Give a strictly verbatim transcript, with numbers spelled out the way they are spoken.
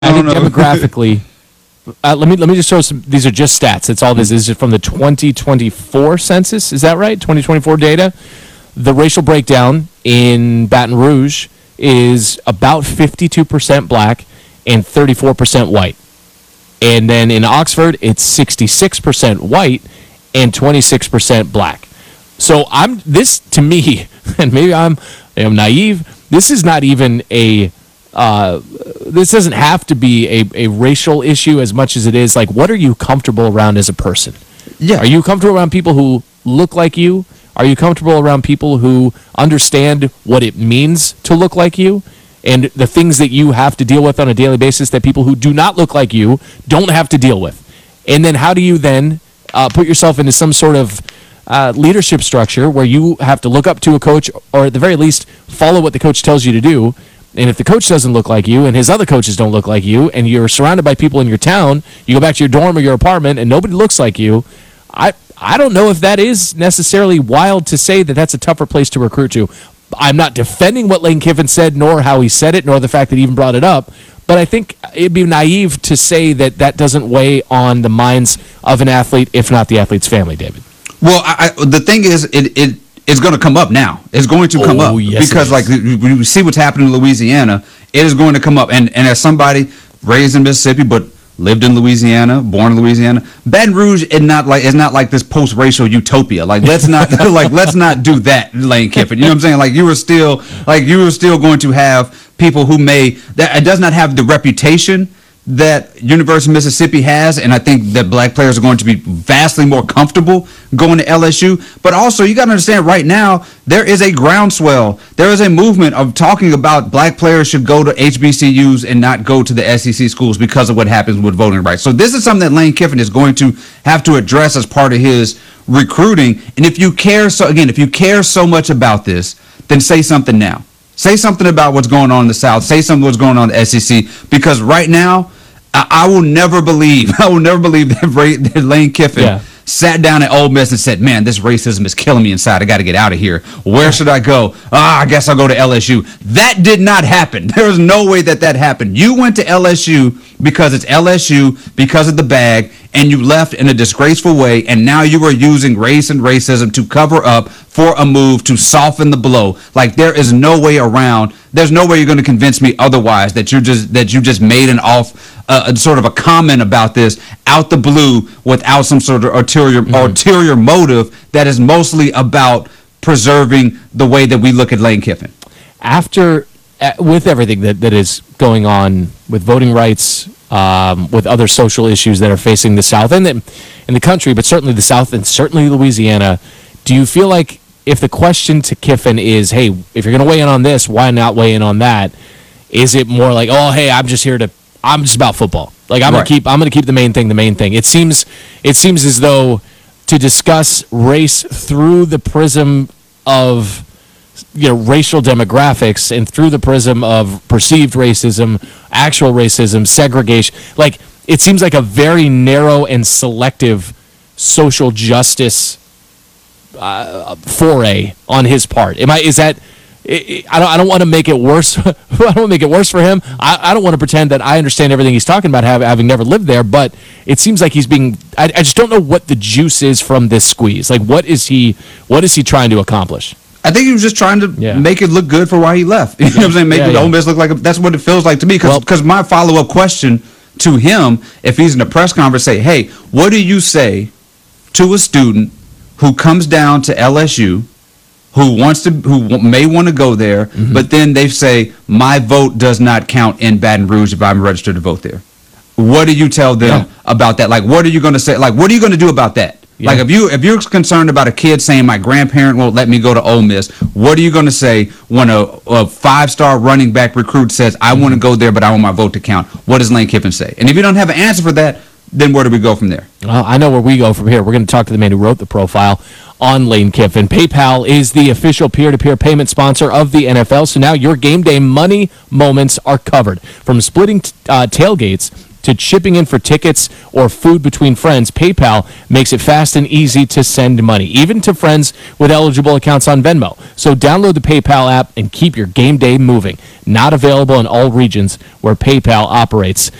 I think no. demographically, uh, let me let me just show some. These are just stats. It's all this. This is from the twenty twenty-four census. Is that right? twenty twenty-four data. The racial breakdown in Baton Rouge is about fifty-two percent black and thirty-four percent white. And then in Oxford, it's sixty-six percent white and twenty-six percent black. So I'm this to me, and maybe I'm I'm naive. This is not even a. Uh, this doesn't have to be a, a racial issue as much as it is like, what are you comfortable around as a person? Yeah. Are you comfortable around people who look like you? Are you comfortable around people who understand what it means to look like you and the things that you have to deal with on a daily basis that people who do not look like you don't have to deal with? And then how do you then uh, put yourself into some sort of uh, leadership structure where you have to look up to a coach or at the very least follow what the coach tells you to do? And if the coach doesn't look like you and his other coaches don't look like you and you're surrounded by people in your town, you go back to your dorm or your apartment and nobody looks like you, I I don't know if that is necessarily wild to say that that's a tougher place to recruit to. I'm not defending what Lane Kiffin said, nor how he said it, nor the fact that he even brought it up, but I think it'd be naive to say that that doesn't weigh on the minds of an athlete, if not the athlete's family, David. Well, I, I, the thing is, it, it it's going to come up now. It's going to come Oh, up yes, because, it like, is. we see what's happening in Louisiana. It is going to come up, and and as somebody raised in Mississippi but lived in Louisiana, born in Louisiana, Baton Rouge is not like is not like this post-racial utopia. Like, let's not like let's not do that, Lane Kiffin. You know what I'm saying? Like, you were still like you were still going to have people who may that it does not have the reputation that University of Mississippi has, and I think that black players are going to be vastly more comfortable going to L S U. But also, you got to understand, right now, there is a groundswell. There is a movement of talking about black players should go to H B C Us and not go to the S E C schools because of what happens with voting rights. So this is something that Lane Kiffin is going to have to address as part of his recruiting. And if you care, so again, if you care so much about this, then say something now. Say something about what's going on in the South. Say something what's going on in the S E C. Because right now, I, I will never believe, I will never believe that, Ray, that Lane Kiffin Yeah. sat down at Ole Miss and said, man, this racism is killing me inside. I got to get out of here. Where should I go? Ah, I guess I'll go to L S U. That did not happen. There is no way that that happened. You went to L S U because it's L S U, because of the bag, and you left in a disgraceful way, and now you are using race and racism to cover up for a move to soften the blow. Like, there is no way around. There's no way you're going to convince me otherwise that you just that you just made an off uh, sort of a comment about this out the blue without some sort of ulterior mm-hmm. ulterior motive that is mostly about preserving the way that we look at Lane Kiffin. After, uh, with everything that, that is going on with voting rights, um, with other social issues that are facing the South and the, in the country, but certainly the South and certainly Louisiana, do you feel like if the question to Kiffin is, hey, if you're going to weigh in on this, why not weigh in on that? Is it more like, oh, hey, I'm just here to, I'm just about football. Like, I'm right. gonna keep, I'm gonna keep the main thing, the main thing. It seems, it seems as though to discuss race through the prism of, you know, racial demographics and through the prism of perceived racism, actual racism, segregation, like, it seems like a very narrow and selective social justice uh, foray on his part. Am I? Is that? I don't. I don't want to make it worse. I don't want to make it worse for him. I, I don't want to pretend that I understand everything he's talking about, have, having never lived there. But it seems like he's being. I, I just don't know what the juice is from this squeeze. Like, what is he? What is he trying to accomplish? I think he was just trying to Yeah. make it look good for why he left. You know what I'm saying? Make Yeah, the yeah. Ole Miss look like a, that's what it feels like to me. Because Well- my follow up question to him, if he's in a press conference, say, hey, what do you say to a student who comes down to L S U, who wants to, who w- may want to go there, Mm-hmm. but then they say, my vote does not count in Baton Rouge if I'm registered to vote there? What do you tell them Yeah. about that? Like, what are you going to say? Like, what are you going to do about that? Yeah. Like, if you if you're concerned about a kid saying my grandparent won't let me go to Ole Miss, what are you going to say when a, a five-star running back recruit says I want to go there, but I want my vote to count? What does Lane Kiffin say? And if you don't have an answer for that, then where do we go from there? Well, I know where we go from here. We're going to talk to the man who wrote the profile on Lane Kiffin. PayPal is the official peer-to-peer payment sponsor of the N F L, so now your game day money moments are covered. From splitting t- uh, tailgates to chipping in for tickets or food between friends, PayPal makes it fast and easy to send money, even to friends with eligible accounts on Venmo. So download the PayPal app and keep your game day moving. Not available in all regions where PayPal operates.